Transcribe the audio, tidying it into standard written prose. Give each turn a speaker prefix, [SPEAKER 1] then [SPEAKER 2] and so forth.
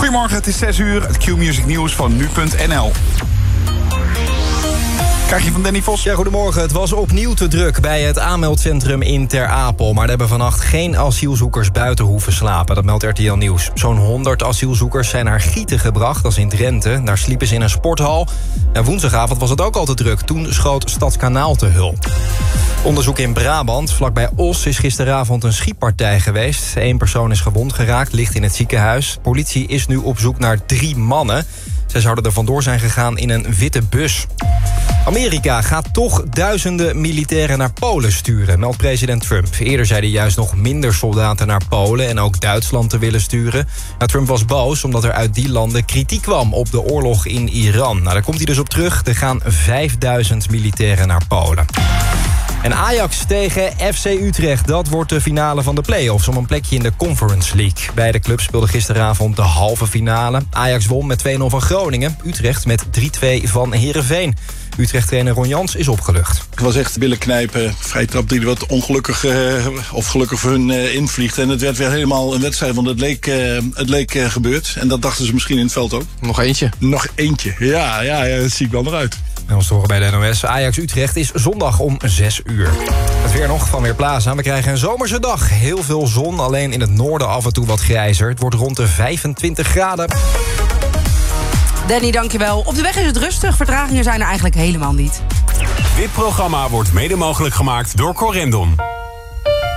[SPEAKER 1] Goedemorgen, het is 6 uur. Het Q-Music nieuws van nu.nl. Krijg je van Danny Vos?
[SPEAKER 2] Ja, goedemorgen. Het was opnieuw te druk bij het aanmeldcentrum in Ter Apel. Maar er hebben vannacht geen asielzoekers buiten hoeven slapen. Dat meldt RTL Nieuws. Zo'n 100 asielzoekers zijn naar Gieten gebracht, dat is in Drenthe. Daar sliepen ze in een sporthal. En woensdagavond was het ook al te druk. Toen schoot Stadskanaal te hulp. Onderzoek in Brabant. Vlakbij Os is gisteravond een schietpartij geweest. 1 persoon is gewond geraakt, ligt in het ziekenhuis. Politie is nu op zoek naar 3 mannen. Zij zouden er vandoor zijn gegaan in een witte bus. Amerika gaat toch duizenden militairen naar Polen sturen, meldt president Trump. Eerder zei hij juist nog minder soldaten naar Polen en ook Duitsland te willen sturen. Nou, Trump was boos omdat er uit die landen kritiek kwam op de oorlog in Iran. Nou, daar komt hij dus op terug. Er gaan 5000 militairen naar Polen. En Ajax tegen FC Utrecht, dat wordt de finale van de play-offs om een plekje in de Conference League. Beide clubs speelden gisteravond de halve finale. Ajax won met 2-0 van Groningen, Utrecht met 3-2 van Heerenveen. Utrecht-trainer Ron Jans is opgelucht.
[SPEAKER 3] Het was echt billen knijpen, vrije trap die wat ongelukkig of gelukkig voor hun invliegt. En het werd weer helemaal een wedstrijd, want het leek gebeurd. En dat dachten ze misschien in het veld ook.
[SPEAKER 4] Nog eentje.
[SPEAKER 3] Nog eentje, ja, dat zie ik wel eruit.
[SPEAKER 2] En ons te horen bij de NOS. Ajax-Utrecht is zondag om 6 uur. Het weer nog van Weerplaza. We krijgen een zomerse dag. Heel veel zon, alleen in het noorden af en toe wat grijzer. Het wordt rond de 25 graden.
[SPEAKER 5] Danny, dankjewel. Op de weg is het rustig. Vertragingen zijn er eigenlijk helemaal niet.
[SPEAKER 6] Dit programma wordt mede mogelijk gemaakt door Corendon.